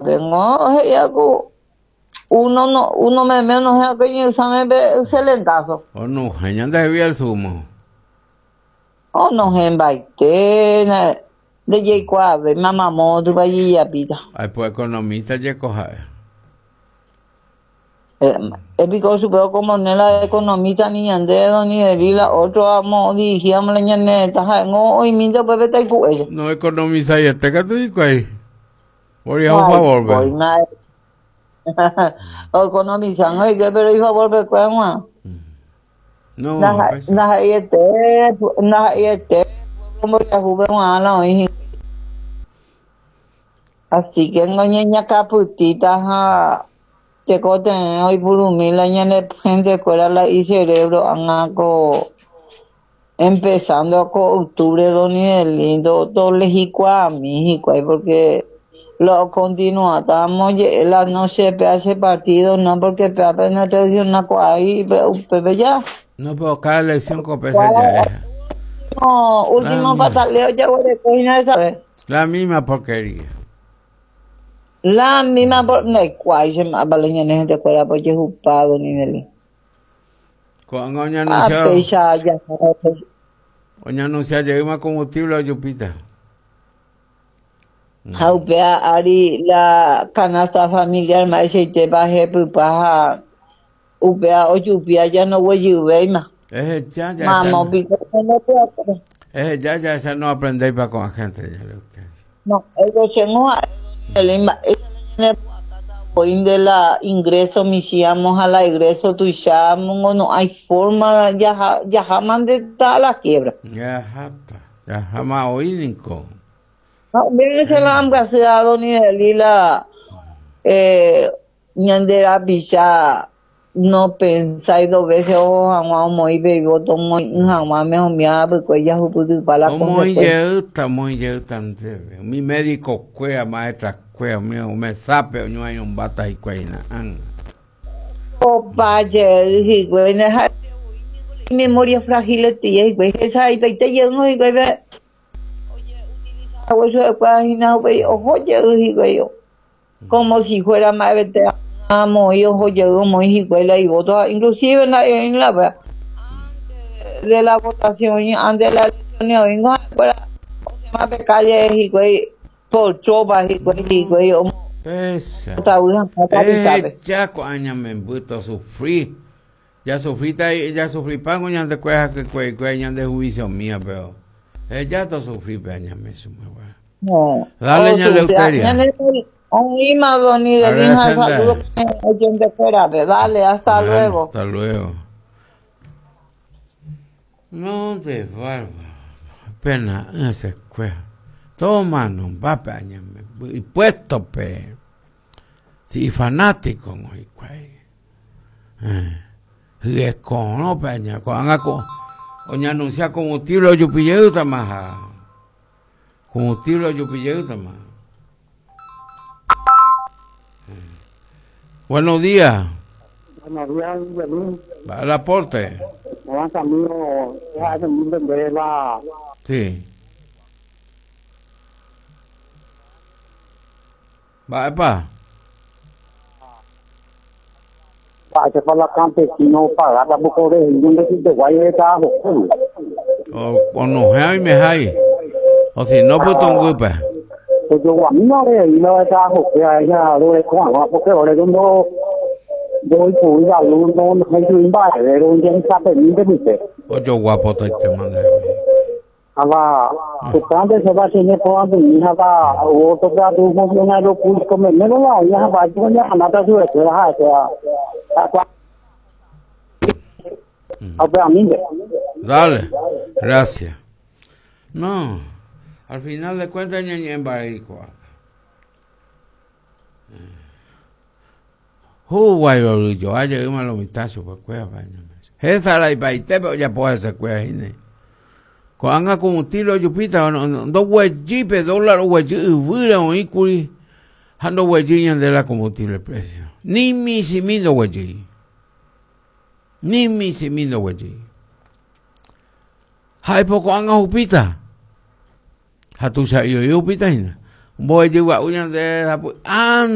vengo ya uno me menos ya que yo examen excelentazo. O no, anda de el sumo. O no en baite de J4 de mamá modo vaya ya pita. Ay pues economista ya coja. Épico supero como nela economista ni andedo ni de vila otro amo dirigíamos la ñaneta no hoy minto bebé tai cu ella. No economiza y este que tú dices ahí. Por un favor, voy mal. Economizan hoy que pero iba a volver con no, nah este como ya jugué mala hoy. Así que no ñeña caputita te coten hoy por la ñane gente escuela la y cerebro angaco empezando con octubre doni del lindo todo lejicua México porque lo continúa estamos la noche hace partido no porque apenas tradición na ahí pepe ya no pero cada elección con ya no último pataleo ya voy de cocina esa la misma porquería. La misma por no hay cual se me abaleña en gente escuela porque es ocupado ni de con oña anunciado ya oña anunciado llegamos combustible a Yupita. Haupea ari la canasta familiar más se te baje pupaja upea o Yupia ya no voy a veima Ya mamá pico no puedo ya esa no aprendéis para con la gente no eso se no hoy de la ingreso misiamos a la ingreso tuishamos no hay forma ya jamás de estar la quiebra ya jamás oí nico no bien se la han gaseado ni de lila ñandera bicha no pensáis dos veces o jamás muy bebo tomo jamás mejor me abre pues ya pude para la consecuencia muy tanto mi médico cuea maestra cuea mío me sabe no hay un bata y cuena o vaya y buena memoria frágil tía y pues esa ahí te lleno y pues oye utiliza eso de página pues oye y como si fuera más veterano amo y ojo llegó muy escuela y voto inclusive en la de la votación antes de la elección vengo para o sea más calle y por chopas y esa ya coña me embuto sufrí ya sufrí pago ya de cueja que cueñan de juicio mía pero ya to sufrí peña me sumo no dale ña Leuteria un imado ni de hija saludo oyente fuera dale hasta luego hasta luego no te barba pena esa cueja toma no va peña y puesto pe si fanático no y cuey y es con no peña con oña anuncia combustible yo pillé tamaja combustible yo pillé tamaja. Buenos días. Buenos días, Belín. ¿Va el aporte? Vamos a mí, hace un vender la... Sí. ¿Va, epa? Para que para la campesino pagar la boca de donde se te vaya de trabajo. O no hay me hay. O si no, pues un grupo. Pues yo a mí no le digo de trabajo, que a ella lo de con porque ahora yo no voy por ir a uno, no hay un bar, pero un día está pendiente de usted. Oye, guapo, te mandé. Ahora, cuando se va a tener cuando mi hija va, otro que a tu funcionario público, me lo va, ya va, yo ya nada de eso, Dale, gracias. No, al final de cuentas, en Baricua. Yo ayer yo me lo vistazo por cueva. Esa la ipaite, pero ya puede ser cueva. Cuando como estilo Jupiter, dos huellipe dólares, huellipe, o icuri, ando huellillas de la combustible precio. Ni mi simido huellipe. Ni mi simido huellipe. Hay poco anga Jupiter. Hatu sa iyo Jupiter. Voy a llegar una de la